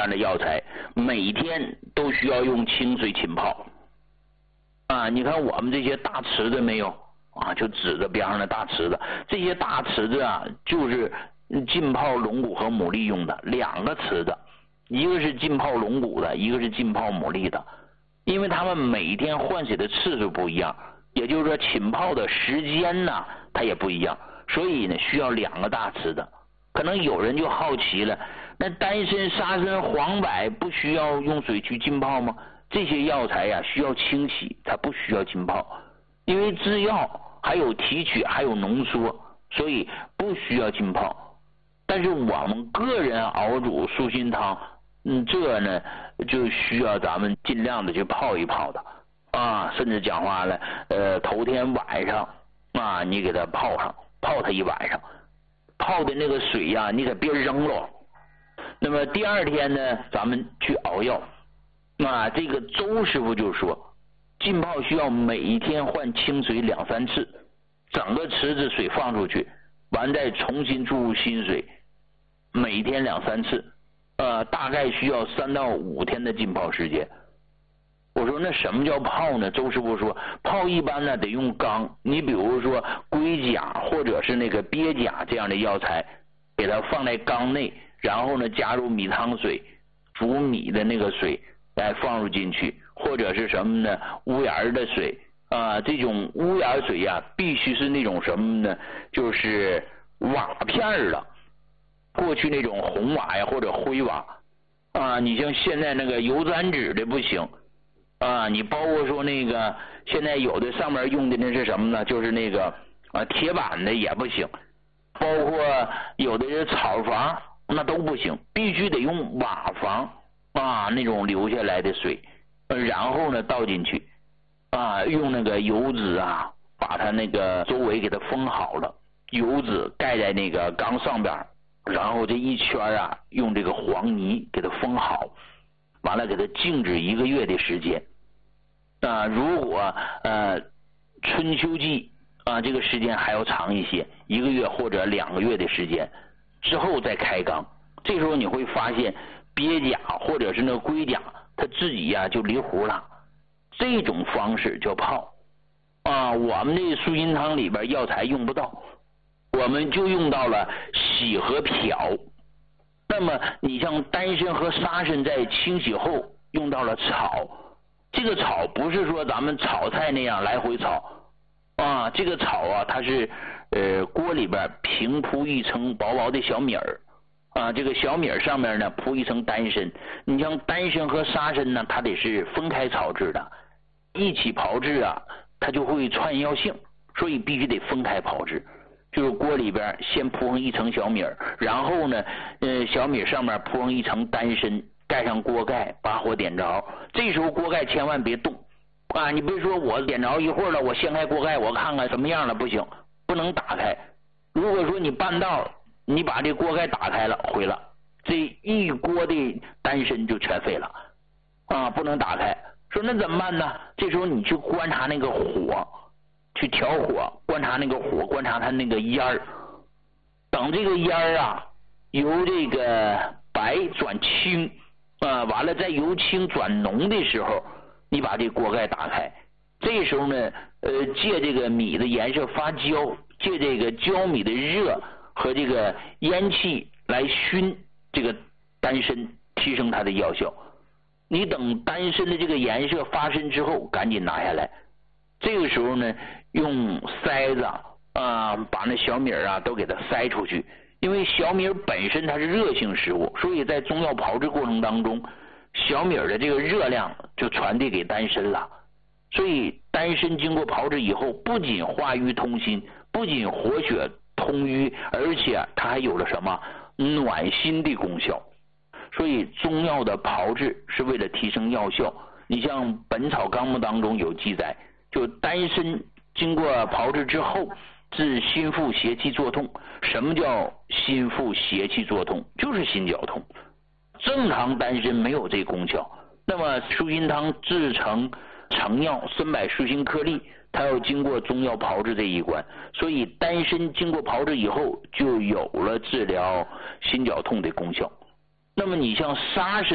样的药材，每天都需要用清水浸泡。你看我们这些大池子没有就指着边上的大池子，这些大池子就是浸泡龙骨和牡蛎用的2个池子，一个是浸泡龙骨的，一个是浸泡牡蛎的，因为他们每天换水的次数不一样，也就是说浸泡的时间呢它也不一样，所以呢需要2个大池子。可能有人就好奇了，那丹参、沙参、黄柏不需要用水去浸泡吗？这些药材需要清洗，它不需要浸泡，因为制药还有提取还有浓缩，所以不需要浸泡。但是我们个人熬煮舒心汤，这呢就需要咱们尽量的去泡一泡的甚至讲话了，头天晚上你给它泡上，泡它一晚上，泡的那个水你可别扔了。那么第2天呢，咱们去熬药。这个周师傅就说，浸泡需要每天换清水2-3次，整个池子水放出去，完再重新注入新水，每天2-3次，大概需要3到5天的浸泡时间。我说那什么叫泡呢？周师傅说，泡一般呢得用缸，你比如说龟甲或者是那个鳖甲这样的药材，给它放在缸内，然后呢加入米汤水，煮米的那个水来放入进去，或者是什么呢？屋檐的水这种屋檐水必须是那种什么呢？就是瓦片的，过去那种红瓦或者灰瓦你像现在那个油毡纸的不行你包括说那个现在有的上面用的那是什么呢？就是那个铁板的也不行，包括有的是草房那都不行，必须得用瓦房那种流下来的水，然后呢倒进去用那个油纸把它那个周围给它封好了，油纸盖在那个缸上边，然后这一圈用这个黄泥给它封好，完了给它静置1个月的时间如果春秋季这个时间还要长一些，1个月或者2个月的时间之后再开缸，这时候你会发现鳖甲或者是那龟甲它自己就离糊了。这种方式叫泡我们这舒心汤里边药材用不到，我们就用到了洗和漂。那么你像丹参和沙参在清洗后用到了炒，这个炒不是说咱们炒菜那样来回炒这个炒它是锅里边平铺一层薄薄的小米儿这个小米儿上面呢铺一层丹参。你像丹参和沙参呢，它得是分开炒制的，一起炮制它就会串药性，所以必须得分开炮制。就是锅里边先铺上一层小米儿，然后呢小米上面铺上一层丹参，盖上锅盖，把火点着。这时候锅盖千万别动你别说我点着一会儿了，我掀开锅盖我看看什么样了，不行，不能打开。如果说你半道你把这锅盖打开了，毁了，这一锅的丹参就全废了不能打开。说那怎么办呢？这时候你去观察那个火，去调火，观察那个火，观察它那个烟儿。等这个烟儿由这个白转青完了再由青转浓的时候，你把这锅盖打开。这时候呢借这个米的颜色发焦，借这个焦米的热和这个烟气来熏这个丹参，提升它的药效。你等丹参的这个颜色发深之后赶紧拿下来。这个时候呢用筛子把那小米都给它筛出去。因为小米本身它是热性食物，所以在中药炮制过程当中，小米的这个热量就传递给丹参了。所以丹参经过炮制以后，不仅化瘀通心，不仅活血通瘀，而且它还有了什么暖心的功效。所以中药的炮制是为了提升药效。你像《本草纲目》当中有记载，就丹参经过炮制之后治心腹邪气作痛。什么叫心腹邪气作痛？就是心绞痛。正常丹参没有这功效。那么舒心汤制成成药参柏舒心颗粒，它要经过中药炮制这一关，所以丹参经过炮制以后就有了治疗心绞痛的功效。那么你像沙参